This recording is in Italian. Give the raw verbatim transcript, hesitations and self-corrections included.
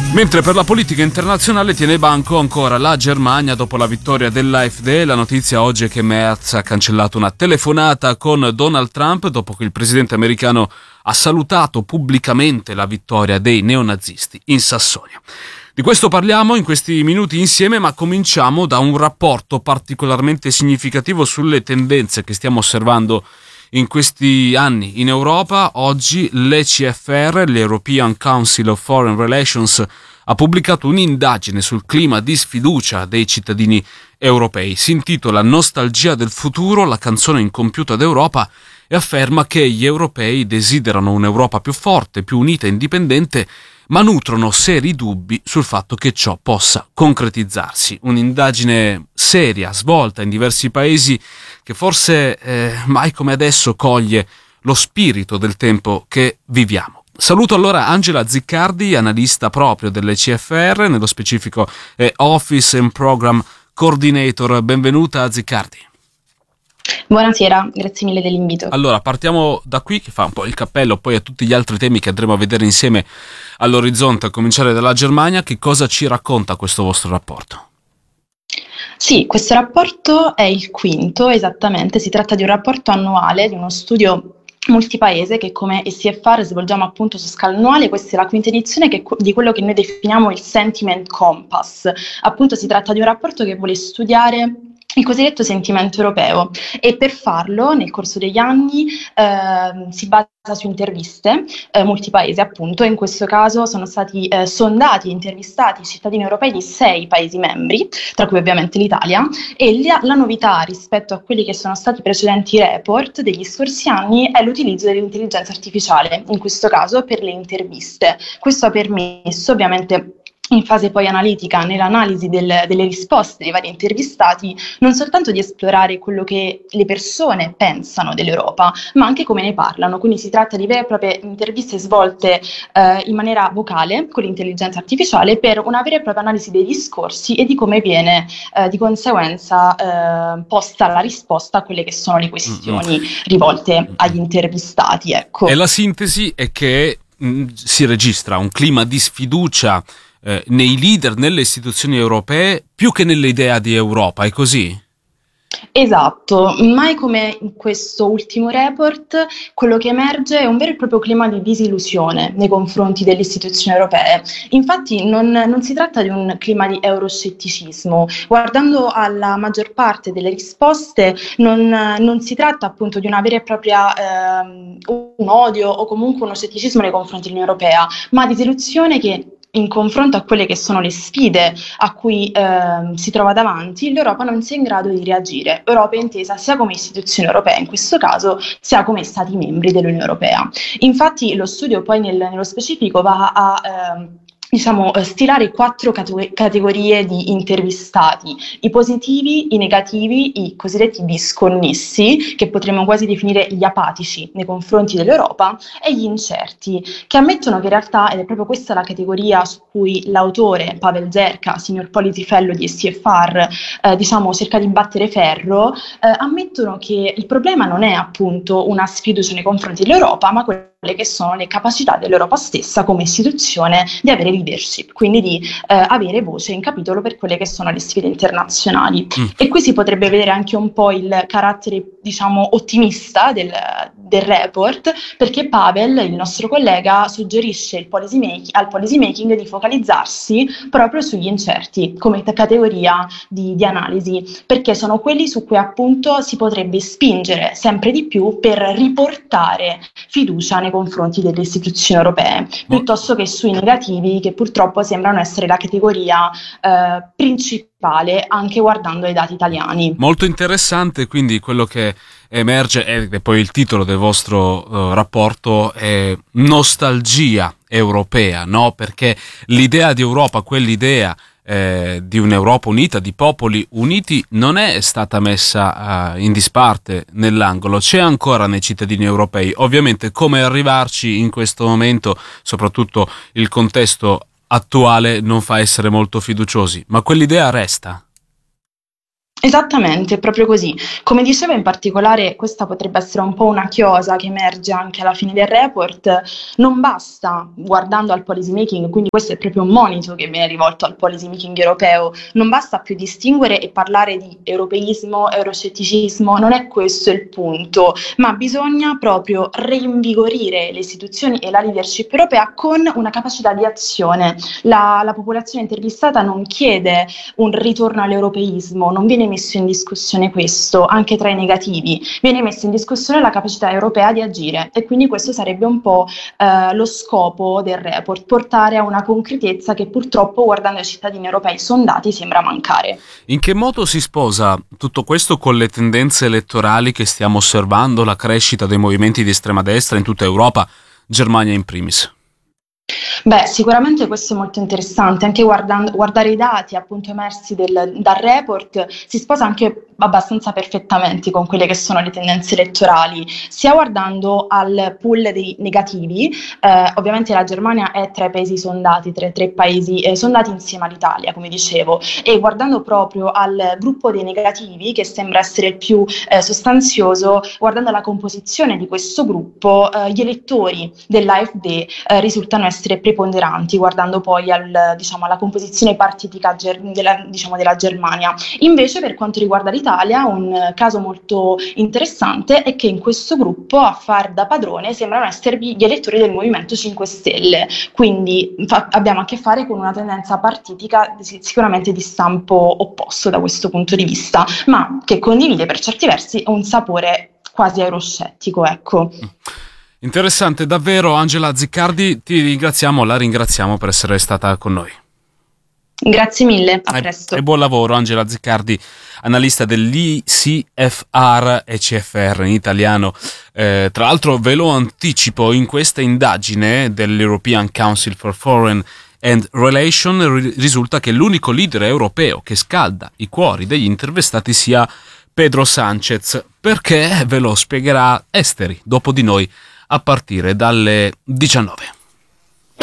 Mentre per la politica internazionale tiene banco ancora la Germania dopo la vittoria dell'AfD. La notizia oggi è che Merz ha cancellato una telefonata con Donald Trump dopo che il presidente americano ha salutato pubblicamente la vittoria dei neonazisti in Sassonia. Di questo parliamo in questi minuti insieme, ma cominciamo da un rapporto particolarmente significativo sulle tendenze che stiamo osservando in questi anni in Europa. Oggi l'E C F R, l'European Council of Foreign Relations, ha pubblicato un'indagine sul clima di sfiducia dei cittadini europei. Si intitola Nostalgia del futuro, la canzone incompiuta d'Europa, e afferma che gli europei desiderano un'Europa più forte, più unita e indipendente, ma nutrono seri dubbi sul fatto che ciò possa concretizzarsi. Un'indagine seria, svolta in diversi paesi, che forse eh, mai come adesso coglie lo spirito del tempo che viviamo. Saluto allora Angela Ziccardi, analista proprio dell'E C F R, nello specifico è Office and Program Coordinator. Benvenuta Ziccardi. Buonasera, grazie mille dell'invito. Allora, partiamo da qui, che fa un po' il cappello poi a tutti gli altri temi che andremo a vedere insieme all'orizzonte, a cominciare dalla Germania. Che cosa ci racconta questo vostro rapporto? Sì, questo rapporto è il quinto, esattamente. Si tratta di un rapporto annuale, di uno studio multipaese che come E C F R svolgiamo appunto su scala annuale. Questa è la quinta edizione che, di quello che noi definiamo il Sentiment Compass. Appunto si tratta di un rapporto che vuole studiare il cosiddetto sentimento europeo, e per farlo nel corso degli anni eh, si basa su interviste eh, multipaese, appunto. In questo caso sono stati eh, sondati e intervistati i cittadini europei di sei paesi membri, tra cui ovviamente l'Italia, e la, la novità rispetto a quelli che sono stati i precedenti report degli scorsi anni è l'utilizzo dell'intelligenza artificiale, in questo caso per le interviste. Questo ha permesso ovviamente, in fase poi analitica, nell'analisi del, delle risposte dei vari intervistati, non soltanto di esplorare quello che le persone pensano dell'Europa, ma anche come ne parlano. Quindi si tratta di vere e proprie interviste svolte eh, in maniera vocale con l'intelligenza artificiale per una vera e propria analisi dei discorsi e di come viene eh, di conseguenza eh, posta la risposta a quelle che sono le questioni mm-hmm. rivolte agli intervistati. Ecco. E la sintesi è che mh, si registra un clima di sfiducia Eh, nei leader, nelle istituzioni europee, più che nell'idea di Europa, è così? Esatto, mai come in questo ultimo report quello che emerge è un vero e proprio clima di disillusione nei confronti delle istituzioni europee. Infatti non, non si tratta di un clima di euroscetticismo. Guardando alla maggior parte delle risposte non, non si tratta appunto di una vera e propria ehm, un odio o comunque uno scetticismo nei confronti dell'Unione Europea, ma disillusione che in confronto a quelle che sono le sfide a cui eh, si trova davanti, l'Europa non sia in grado di reagire. Europa intesa sia come istituzione europea, in questo caso, sia come Stati membri dell'Unione Europea. Infatti lo studio poi nel, nello specifico va a eh, diciamo, stilare quattro cate- categorie di intervistati: i positivi, i negativi, i cosiddetti disconnessi, che potremmo quasi definire gli apatici nei confronti dell'Europa, e gli incerti, che ammettono che in realtà, ed è proprio questa la categoria su cui l'autore Pavel Zerka, Senior Policy Fellow di E C F R, eh, diciamo, cerca di battere ferro, eh, ammettono che il problema non è appunto una sfiducia nei confronti dell'Europa, ma quelle che sono le capacità dell'Europa stessa come istituzione di avere leadership, quindi di eh, avere voce in capitolo per quelle che sono le sfide internazionali. Mm. E qui si potrebbe vedere anche un po' il carattere, diciamo, ottimista del, del report, perché Pavel, il nostro collega, suggerisce il policy making, al policy making di focalizzarsi proprio sugli incerti come categoria di, di analisi, perché sono quelli su cui appunto si potrebbe spingere sempre di più per riportare fiducia nei confronti delle istituzioni europee, piuttosto che sui negativi, che purtroppo sembrano essere la categoria eh, principale anche guardando ai dati italiani. Molto interessante, quindi quello che emerge, e poi il titolo del vostro uh, rapporto è Nostalgia europea, no? Perché l'idea di Europa, quell'idea Eh, di un'Europa unita, di popoli uniti, non è stata messa uh, in disparte nell'angolo, c'è ancora nei cittadini europei. Ovviamente come arrivarci in questo momento, soprattutto il contesto attuale, non fa essere molto fiduciosi, ma quell'idea resta. Esattamente, proprio così. Come dicevo, in particolare, questa potrebbe essere un po' una chiosa che emerge anche alla fine del report. Non basta, guardando al policy making, quindi questo è proprio un monito che viene rivolto al policy making europeo, non basta più distinguere e parlare di europeismo, euroscetticismo, non è questo il punto, ma bisogna proprio reinvigorire le istituzioni e la leadership europea con una capacità di azione. La, la popolazione intervistata non chiede un ritorno all'europeismo, non viene messo in discussione questo, anche tra i negativi, viene messa in discussione la capacità europea di agire, e quindi questo sarebbe un po' eh, lo scopo del report, portare a una concretezza che purtroppo, guardando ai cittadini europei sondati, sembra mancare. In che modo si sposa tutto questo con le tendenze elettorali che stiamo osservando, la crescita dei movimenti di estrema destra in tutta Europa, Germania in primis? Beh, sicuramente questo è molto interessante, anche guardando, guardare i dati appunto emersi del, dal report si sposa anche abbastanza perfettamente con quelle che sono le tendenze elettorali, sia guardando al pool dei negativi, eh, ovviamente la Germania è tra i paesi sondati, tra i tre paesi eh, sondati insieme all'Italia, come dicevo, e guardando proprio al gruppo dei negativi, che sembra essere il più eh, sostanzioso, guardando la composizione di questo gruppo, eh, gli elettori dell'AfD eh, risultano essere preponderanti, guardando poi al, diciamo, alla composizione partitica ger- della, diciamo, della Germania. Invece, per quanto riguarda l'Italia, un caso molto interessante è che in questo gruppo a far da padrone sembrano esservi gli elettori del Movimento cinque Stelle, quindi fa- abbiamo a che fare con una tendenza partitica sicuramente di stampo opposto da questo punto di vista, ma che condivide per certi versi un sapore quasi euroscettico, ecco. Interessante, davvero. Angela Ziccardi, ti ringraziamo, la ringraziamo per essere stata con noi. Grazie mille, a presto. E, e buon lavoro, Angela Ziccardi, analista dell'I C F R e C F R in italiano. Eh, tra l'altro ve lo anticipo, in questa indagine dell'European Council for Foreign and Relations risulta che l'unico leader europeo che scalda i cuori degli intervistati sia Pedro Sánchez. Perché? Ve lo spiegherà Esteri dopo di noi a partire dalle diciannove.